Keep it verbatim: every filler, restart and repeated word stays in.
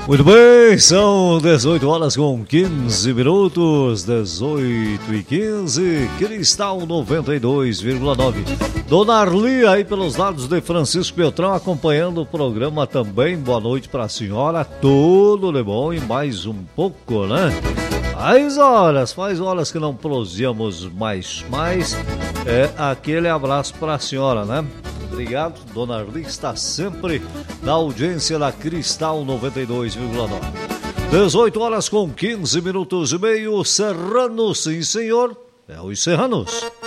Muito bem, são dezoito horas com quinze minutos, dezoito e quinze, Cristal noventa e dois vírgula nove. Dona Arli aí pelos lados de Francisco Beltrão acompanhando o programa também. Boa noite para a senhora, tudo de bom e mais um pouco, né? Faz horas, faz horas que não prosseguimos mais, mais é aquele abraço para a senhora, né? Obrigado, Dona Arli está sempre na audiência da Cristal noventa e dois vírgula nove. dezoito horas com quinze minutos e meio, Serrano, sim senhor, é os Serranos.